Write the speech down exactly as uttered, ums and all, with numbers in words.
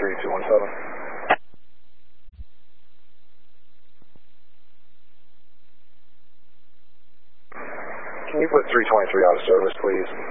three two one seven. Can you put three twenty-three out of service, please?